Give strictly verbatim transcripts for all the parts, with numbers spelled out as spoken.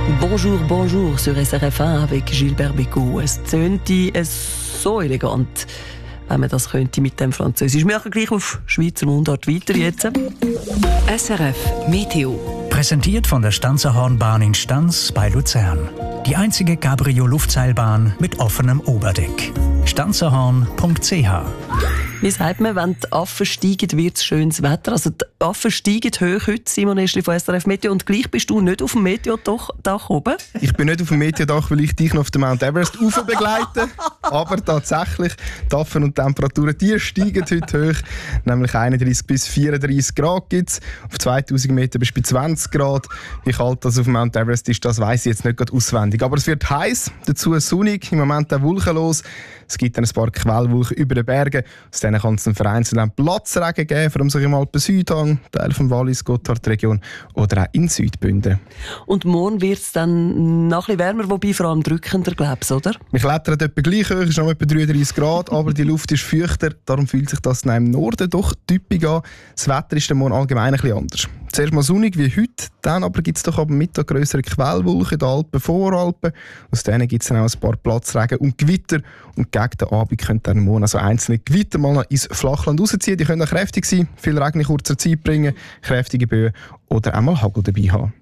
Bonjour, bonjour sur S R F eins avec Gilbert Bécaud. Es tönte es so elegant, wenn man das könnte mit dem Französisch. Wir machen gleich auf Schweizer Mundart weiter jetzt. S R F Meteo. Präsentiert von der Stanzerhornbahn in Stanz bei Luzern. Die einzige Cabrio-Luftseilbahn mit offenem Oberdeck. stanzerhorn punkt c h. Wie sagt man, wenn die Affen steigen, wird es schönes Wetter? Also die Affen steigen hoch heute, Simon Eschli von S R F Meteo. Und gleich bist du nicht auf dem Meteodach oben? Ich bin nicht auf dem Meteodach, weil ich dich noch auf den Mount Everest rauf begleite. Aber tatsächlich, die Affen und die Temperaturen, die steigen heute hoch. Nämlich einunddreißig bis vierunddreißig Grad gibt es. Auf zweitausend Meter bis bei zwanzig Grad. Wie kalt das auf dem Mount Everest ist, das weiss ich jetzt nicht gerade auswendig. Aber es wird heiß, dazu sonnig, im Moment auch wolkenlos. Es gibt dann ein paar Quellwolken über den Bergen. Aus denen kann es dann vereinzelt Platzregen geben, vor allem im Alpen-Südhang, Teil vom Wallis, Gotthardregion oder auch in Südbünden. Und morgen wird es dann noch ein bisschen wärmer, wobei vor allem drückender, glaubst du, oder? Wir klettern etwa gleich hoch, es ist noch etwa dreiunddreißig Grad, aber die Luft ist feuchter, darum fühlt sich das dann im Norden doch typisch an. Das Wetter ist dann morgen allgemein ein bisschen anders. Zuerst mal sonnig wie heute, dann aber gibt es doch am Mittag grössere Quellwolken in den Alpen, Voralpen. Aus denen gibt es dann auch ein paar Platzregen und Gewitter. Und gegen den Abend können dann morgen also einzelne Gewitter mal noch ins Flachland rausziehen. Die können auch kräftig sein, viel Regen in kurzer Zeit bringen, kräftige Böen oder auch mal Hagel dabei haben.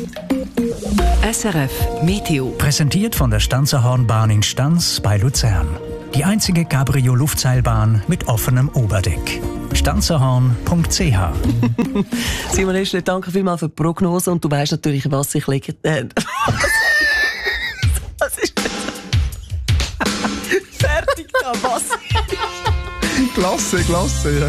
S R F Meteo. Präsentiert von der Stanzerhornbahn in Stanz bei Luzern. Die einzige Cabrio-Luftseilbahn mit offenem Oberdeck. stanzerhorn punkt c h. Simon Eschli, danke vielmals für die Prognose. Und du weißt natürlich, was ich lege. Äh, was ist das? Fertig da, was? Klasse, klasse, ja.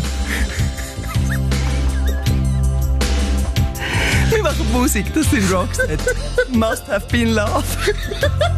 Wir machen Musik, das sind Roxette. Must have been love.